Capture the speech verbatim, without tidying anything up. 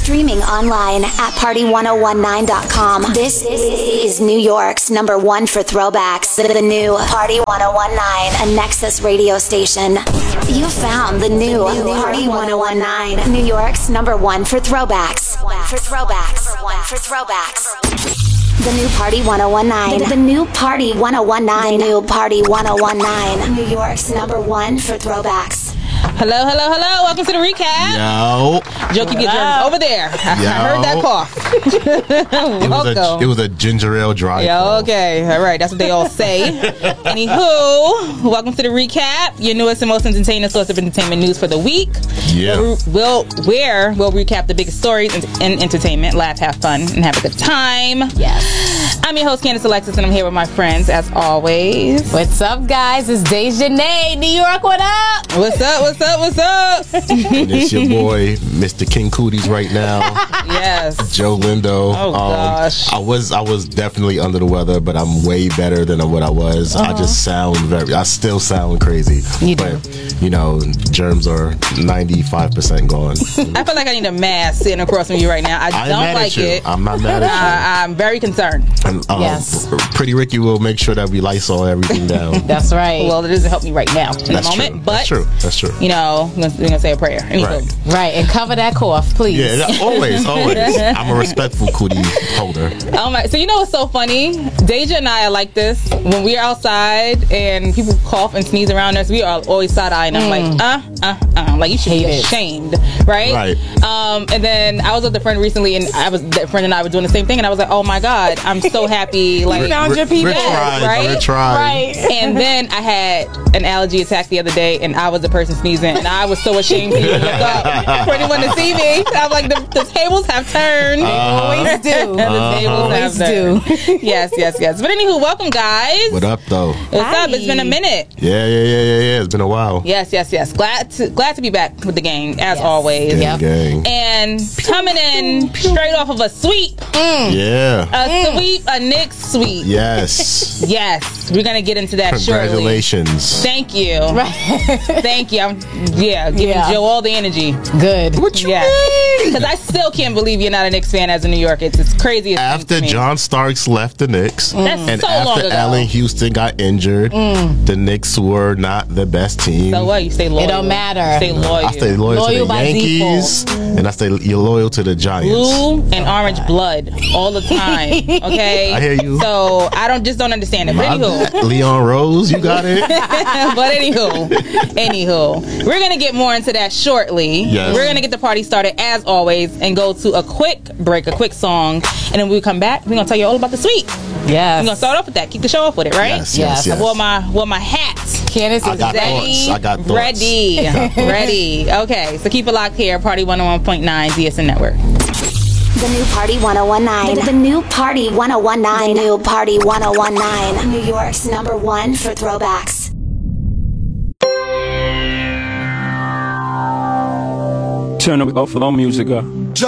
Streaming online at party one oh one nine dot com. This is New York's number one for throwbacks. The new Party one oh one nine, a Nexus radio station. You found the new Party one oh one nine, New York's number one for throwbacks. For throwbacks. For throwbacks. The new Party one oh one nine. The, the new Party one oh one nine. The new Party one oh one nine. New York's number one for throwbacks. Hello, hello, hello. Welcome to the recap. Yo. Joe, keep your germs over there. I, I heard that cough. it, was a, it was a ginger ale dry yeah, cough. Okay. All right. That's what they all say. Anywho, welcome to the recap, your newest and most entertaining source of entertainment news for the week. Yeah. We'll, we'll, where we'll recap the biggest stories in, in entertainment, laugh, have fun, and have a good time. Yes. I'm your host, Candace Alexis, and I'm here with my friends, as always. What's up, guys? It's Dejanay. New York, what up? What's up? What's up? What's up? And it's your boy, Mister King Cooties right now. Yes. Joe Lindo. Oh, um, gosh. I was I was definitely under the weather, but I'm way better than what I was. Uh-huh. I just sound very, I still sound crazy. You but, do. you know, germs are ninety-five percent gone. I feel like I need a mask sitting across from you right now. I I'm don't mad like at you. it. I'm not mad at you. I, I'm very concerned. And, um, Yes. Pretty Ricky will make sure that we Lysol everything down. That's right. Well, it doesn't help me right now in That's the moment, true. but That's true. That's true. You know, we're gonna, we're gonna say a prayer. Anywho. Right. Right, and cover that cough, please. Yeah, always, always. I'm a respectful cootie holder. Oh my! So you know what's so funny? Deja and I are like this when we're outside and people cough and sneeze around us. We are always side eyeing. I'm Mm. like, uh, uh, uh, like you should Hate be it. ashamed, right? Right. Um, and then I was with a friend recently, and I was that friend and I were doing the same thing, and I was like, oh my god, I'm so happy. Like, found your people. We're tried, right? we're tried. Right. And then I had an allergy attack the other day, and I was the person sneezing, and I was so ashamed to even look up for anyone to see me. I'm like, the, the tables have turned. They always do. the Uh-huh. tables Always have turned. do. Yes, yes, yes. But anywho, welcome, guys. What up, though? What's Hi. up? It's been a minute. Yeah, yeah, yeah, yeah, yeah. It's been a while. Yes, yes, yes. Glad to glad to be back with the gang as Yes. always. Gang, Yep. gang. And coming in straight off of a sweep, Yeah. a sweep, a Knicks sweep. Yes. Yes, we're gonna get into that shortly. Congratulations. Thank you. Right. Thank you. I'm yeah, giving Yeah. Joe all the energy. Good. What you Yeah. mean? Because I still can't believe you're not a Knicks fan as a New Yorker. It's it's crazy. After John Starks left the Knicks, That's and so long after ago. Allen Houston got injured, the Knicks were not the best team. So what? You stay loyal. It don't matter. Stay loyal. I stay loyal, Loyal to the by Yankees, and I stay you're loyal to the Giants. Blue and orange blood all the time. Okay. I hear you. So I don't just don't understand it. But My anywho, bad. Leon Rose, you got it. but anywho, anywho, we're gonna get more into that shortly. Yes. We're gonna get the party started as always and go to a quick break, a quick song, and then when we come back, we're gonna tell you all about the suite. Yes. We're gonna start off with that. Keep the show off with it, right? Yes, Yes. yes, yes. I wore my wore my hat. Candace I is got ready. thoughts. I got thoughts. Ready. Ready. Okay, so keep it locked here. Party one oh one point nine D S N Network. The new Party one oh one nine. The, the new Party one oh one nine. The new Party one oh one nine. New York's number one for throwbacks. Turn up for the music up.